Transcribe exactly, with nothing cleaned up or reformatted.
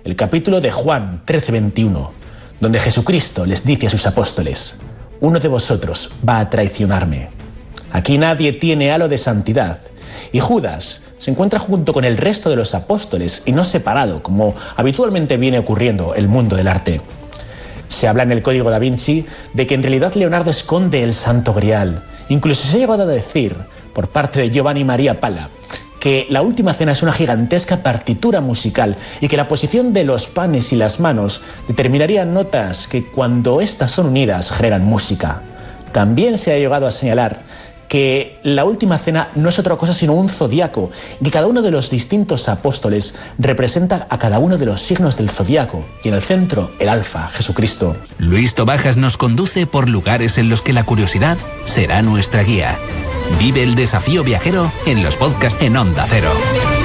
el capítulo de Juan trece veintiuno, donde Jesucristo les dice a sus apóstoles: uno de vosotros va a traicionarme. Aquí nadie tiene halo de santidad, y Judas se encuentra junto con el resto de los apóstoles y no separado, como habitualmente viene ocurriendo en el mundo del arte. Se habla en el Código da Vinci de que en realidad Leonardo esconde el Santo Grial. Incluso se ha llegado a decir, por parte de Giovanni Maria Pala, que la Última Cena es una gigantesca partitura musical y que la posición de los panes y las manos determinarían notas que, cuando éstas son unidas, generan música. También se ha llegado a señalar que la Última Cena no es otra cosa sino un zodiaco, y que cada uno de los distintos apóstoles representa a cada uno de los signos del zodiaco, y en el centro, el Alfa, Jesucristo. Luis Tobajas nos conduce por lugares en los que la curiosidad será nuestra guía. Vive el desafío viajero en los podcasts en Onda Cero.